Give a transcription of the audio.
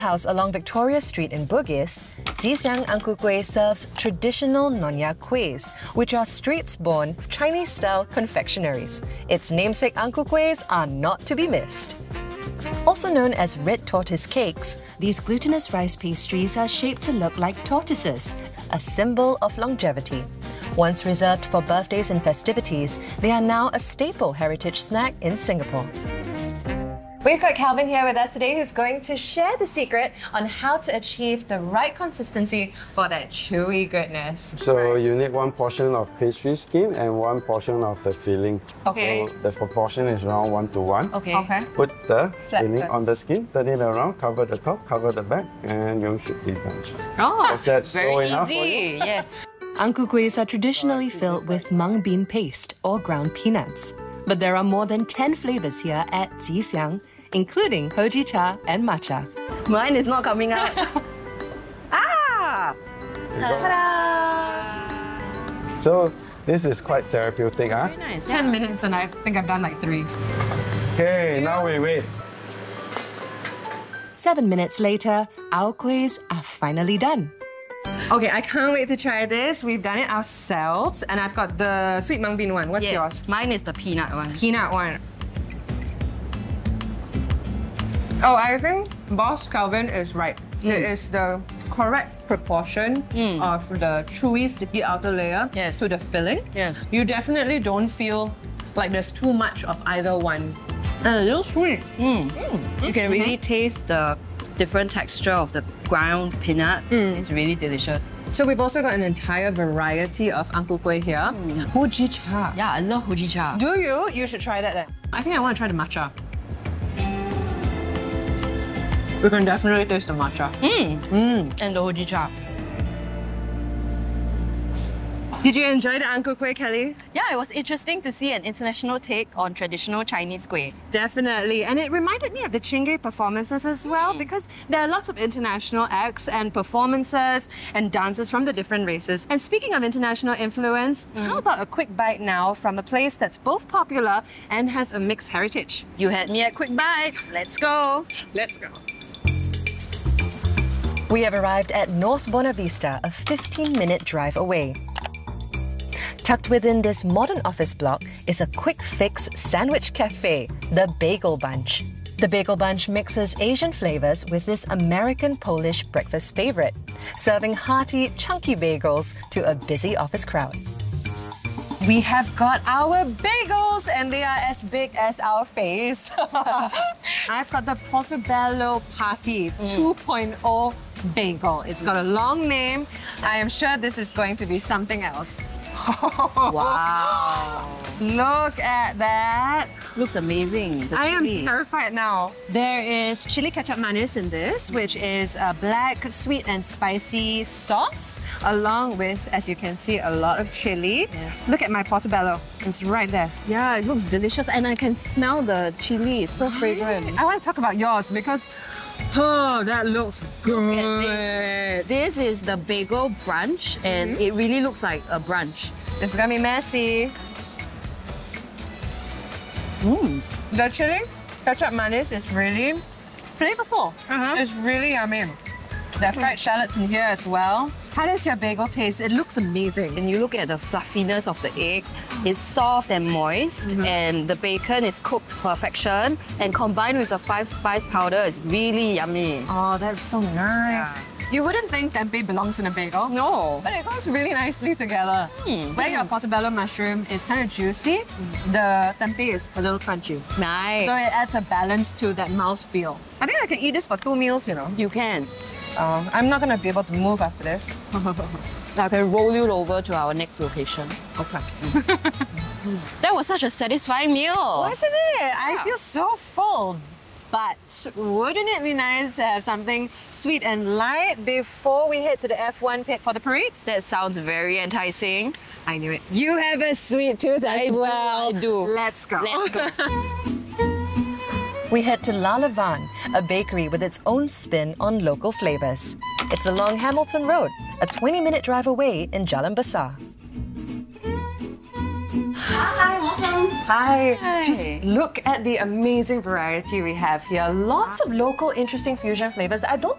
House along Victoria Street in Bugis, Zhixiang Ang Ku Kueh serves traditional Nonya kuehs, which are streets-born Chinese-style confectionaries. Its namesake Ang Ku Kuehs are not to be missed. Also known as red tortoise cakes, these glutinous rice pastries are shaped to look like tortoises, a symbol of longevity. Once reserved for birthdays and festivities, they are now a staple heritage snack in Singapore. We've got Calvin here with us today who's going to share the secret on how to achieve the right consistency for that chewy goodness. So you need 1 portion of pastry skin and 1 portion of the filling. Okay. So the proportion is around 1 to 1. Okay. Put the Flat filling first. on the skin, turn it around, cover the top, cover the back, and you should be done. Oh, Is that slow very enough for you? easy. Yes. Ang Ku Kuehs are traditionally filled with mung bean paste or ground peanuts. But there are more than 10 flavors here at Zhixiang, including hoji cha and matcha. Mine is not coming out. Ah! Ta-da! So this is quite therapeutic, huh? Very nice. 10 minutes and I think I've done like 3. Okay, now we wait. 7 minutes later, our kuehs are finally done. Okay, I can't wait to try this. We've done it ourselves and I've got the sweet mung bean one. What's Yes. yours? Mine is the peanut one. Peanut one. Oh, I think Boss Calvin is right. It is the correct proportion of the chewy, sticky outer layer Yes. to the filling. Yes. You definitely don't feel like there's too much of either one. And a little sweet. You can really taste the different texture of the ground peanut. It's really delicious. So we've also got an entire variety of Ang Ku Kueh here. Hoji cha. Yeah, I love hoji cha. Do you? You should try that then. I think I want to try the matcha. We can definitely taste the matcha. And the hoji cha. Did you enjoy the Ang Ku Kueh, Kelly? Yeah, it was interesting to see an international take on traditional Chinese kueh. Definitely. And it reminded me of the Chingay performances as well because there are lots of international acts and performances and dancers from the different races. And speaking of international influence, how about a quick bite now from a place that's both popular and has a mixed heritage? You had me at Quick Bite. Let's go. Let's go. We have arrived at North Buona Vista, a 15-minute drive away. Tucked within this modern office block is a quick-fix sandwich cafe, the Bagel Bunch. The Bagel Bunch mixes Asian flavors with this American-Polish breakfast favorite, serving hearty, chunky bagels to a busy office crowd. We have got our bagels and they are as big as our face. I've got the Portobello Party 2.0 bagel. It's got a long name. I am sure this is going to be something else. Wow. Look at that. Looks amazing. The I am chili. terrified now. There is chili ketchup manis in this, which is a black, sweet and spicy sauce, along with, as you can see, a lot of chili. Yes. Look at my portobello. It's right there. Yeah, it looks delicious and I can smell the chili. It's so fragrant. I want to talk about yours because, oh, that looks good. This is the bagel brunch and it really looks like a brunch. It's gonna be messy. The chili ketchup manis is really flavorful. It's really yummy. There are fried shallots in here as well. How does your bagel taste? It looks amazing. And you look at the fluffiness of the egg, it's soft and moist, and the bacon is cooked to perfection, and combined with the 5-spice powder, it's really yummy. Oh, that's so nice. You wouldn't think tempeh belongs in a bagel. No. But it goes really nicely together. Where your portobello mushroom is kind of juicy, the tempeh is a little crunchy. Nice. So it adds a balance to that mouthfeel. I think I can eat this for 2 meals, you know. You can. I'm not going to be able to move after this. I can roll you over to our next location. Okay. That was such a satisfying meal. Wasn't it? I feel so full. But wouldn't it be nice to have something sweet and light before we head to the F1 pit for the parade? That sounds very enticing. I knew it. You have a sweet tooth as well. I do. Let's go. Let's go. We head to La Lavane, a bakery with its own spin on local flavors. It's along Hamilton Road, a 20-minute drive away in Jalan Besar. Hi, welcome. Hi. Just look at the amazing variety we have here. Lots of local, interesting fusion flavors that I don't